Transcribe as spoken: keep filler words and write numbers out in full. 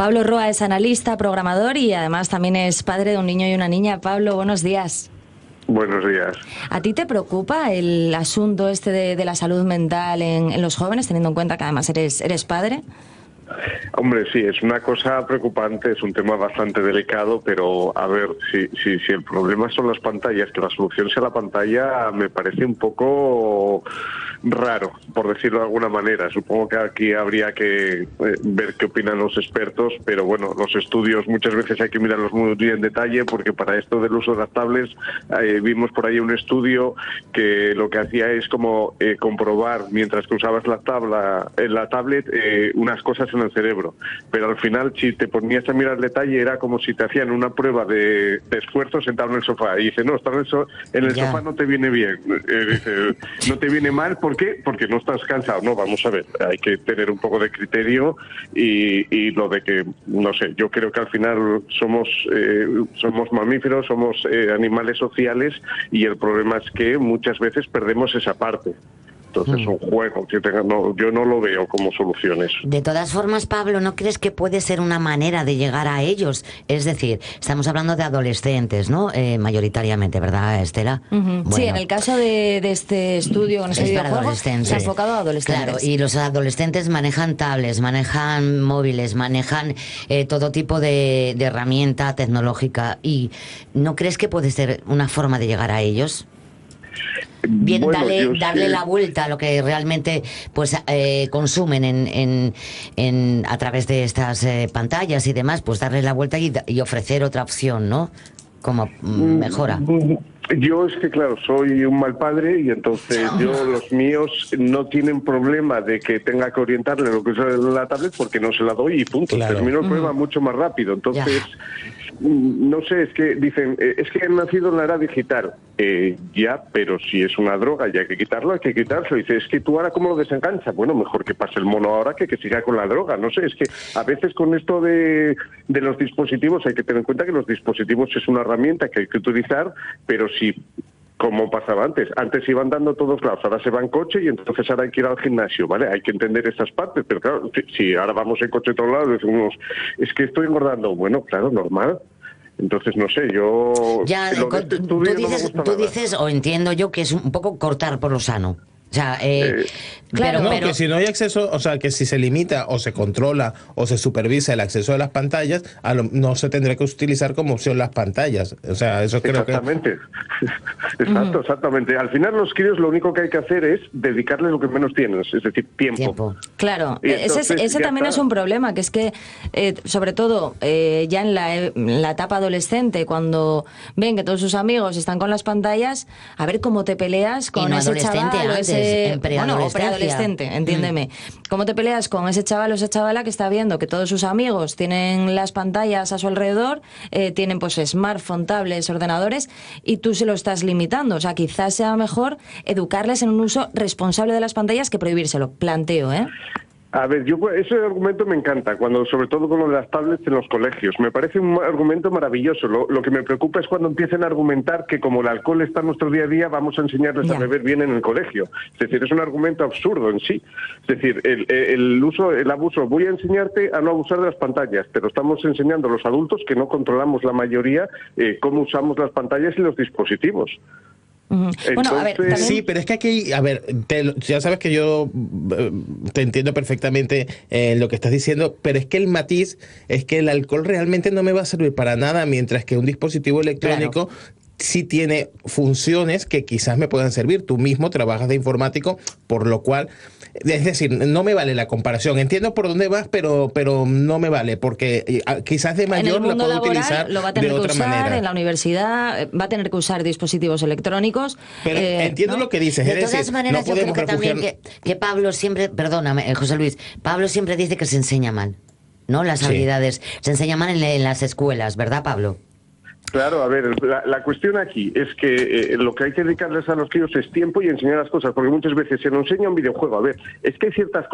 Pablo Roa es analista, programador y además también es padre de un niño y una niña. Pablo, buenos días. Buenos días. ¿A ti te preocupa el asunto este de, de la salud mental en, en los jóvenes, teniendo en cuenta que además eres, eres padre? Hombre, sí, es una cosa preocupante, es un tema bastante delicado, pero a ver, si, si, si el problema son las pantallas, que la solución sea la pantalla, me parece un poco raro, por decirlo de alguna manera. Supongo que aquí habría que eh, ver qué opinan los expertos, pero bueno, los estudios muchas veces hay que mirarlos muy en detalle, porque para esto del uso de las tablets, eh, vimos por ahí un estudio que lo que hacía es como eh, comprobar, mientras que usabas la tabla, en la tablet, eh, unas cosas en el cerebro, pero al final si te ponías a mirar el detalle era como si te hacían una prueba de, de esfuerzo sentado en el sofá y dice, no, estar en el, so en el sofá no te viene bien, eh, dice, no te viene mal, ¿por qué? Porque no estás cansado. No, vamos a ver, hay que tener un poco de criterio y, y lo de que, no sé, yo creo que al final somos eh, somos mamíferos, somos eh, animales sociales y el problema es que muchas veces perdemos esa parte. Entonces, un juego que tenga, no, yo no lo veo como soluciones. De todas formas, Pablo, ¿no crees que puede ser una manera de llegar a ellos? Es decir, estamos hablando de adolescentes, ¿no? Eh, mayoritariamente, ¿verdad, Estela? Uh-huh. Bueno, sí, en el caso de, de este estudio, con este es para videojuego, adolescentes. se ha enfocado a adolescentes. Claro, y los adolescentes manejan tablets, manejan móviles, manejan eh, todo tipo de, de herramienta tecnológica. ¿Y no crees que puede ser una forma de llegar a ellos? Bien, bueno, darle, darle sí. la vuelta a lo que realmente pues eh, consumen en, en, en a través de estas eh, pantallas y demás, pues darle la vuelta y, y ofrecer otra opción, ¿no? Como mm, mejora. Yo es que, claro, soy un mal padre y entonces yo, los míos no tienen problema de que tenga que orientarle lo que es la tablet porque no se la doy y punto. Claro. Termino el problema mm. mucho más rápido. Entonces, ya. no sé, es que dicen, eh, es que han nacido en la era digital. Eh, ya, pero si es una droga y hay que quitarlo, hay que quitarlo. Dice, es que tú ahora cómo lo desenganchas. Bueno, mejor que pase el mono ahora que que siga con la droga. No sé, es que a veces con esto de, de los dispositivos hay que tener en cuenta que los dispositivos es una herramienta que hay que utilizar, pero si, como pasaba antes, antes iban dando todos lados, ahora se va en coche y entonces ahora hay que ir al gimnasio, ¿vale? Hay que entender estas partes, pero claro, si ahora vamos en coche a todos lados, decimos, es que estoy engordando. Bueno, claro, normal. Entonces, no sé, yo... Ya, lo de este estudio tú dices, no me gusta tú nada. dices, o entiendo yo, que es un poco cortar por lo sano. O sea, eh, Eh, claro, no, pero... que si no hay acceso, o sea, que si se limita o se controla o se supervisa el acceso de las pantallas, a lo, no se tendría que utilizar como opción las pantallas. O sea, eso creo que... Exactamente. Exacto, exactamente. Al final los críos lo único que hay que hacer es dedicarles lo que menos tienes, es decir, tiempo. Tiempo. Claro, Y ese, es- entonces ese ya también está. es un problema, que es que, eh, sobre todo, eh, ya en la, en la etapa adolescente, cuando ven que todos sus amigos están con las pantallas, a ver cómo te peleas con no ese adolescente, chaval o antes, ese... en Bueno, o preadolescencia. preadolescente, entiéndeme. ¿Cómo te peleas con ese chaval o esa chavala que está viendo que todos sus amigos tienen las pantallas a su alrededor, eh, tienen pues smartphone, tablets, ordenadores, y tú se lo estás limitando? O sea, quizás sea mejor educarles en un uso responsable de las pantallas que prohibírselo. Planteo, ¿eh? A ver, yo ese argumento me encanta, cuando sobre todo con lo de las tablets en los colegios. Me parece un argumento maravilloso. Lo, lo que me preocupa es cuando empiecen a argumentar que como el alcohol está en nuestro día a día, vamos a enseñarles Ya. a beber bien en el colegio. Es decir, es un argumento absurdo en sí. Es decir, el, el uso, el abuso, voy a enseñarte a no abusar de las pantallas, pero estamos enseñando a los adultos que no controlamos la mayoría eh, cómo usamos las pantallas y los dispositivos. Uh-huh. Bueno, a ver, Entonces- también... Sí, pero es que aquí, a ver, te- ya sabes que yo eh, te entiendo perfectamente eh, lo que estás diciendo, pero es que el matiz es que el alcohol realmente no me va a servir para nada, mientras que un dispositivo electrónico sí tiene funciones que quizás me puedan servir. Tú mismo trabajas de informático, por lo cual, es decir, no me vale la comparación. Entiendo por dónde vas, pero pero no me vale, porque eh, quizás de En el mayor la mundo puedo laboral utilizar lo va a de tener que otra usar, manera. en la universidad eh, va a tener que usar dispositivos electrónicos. Pero eh, entiendo ¿no? lo que dices, De es todas decir, maneras, no yo creo podemos que también refugiar... que, que Pablo siempre, perdóname, eh, José Luis, Pablo siempre dice que se enseña mal, ¿no? Las Sí. habilidades se enseñan mal en, en las escuelas, ¿verdad, Pablo? Claro, a ver, la, la cuestión aquí es que eh, lo que hay que dedicarles a los críos es tiempo y enseñar las cosas, porque muchas veces se nos enseña un videojuego. A ver, es que hay ciertas cosas